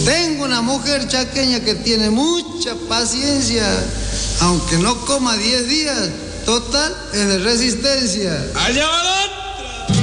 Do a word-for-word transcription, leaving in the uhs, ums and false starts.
Tengo una mujer chaqueña que tiene mucha paciencia, aunque no coma diez días, total, es de resistencia. ¡Allá balón!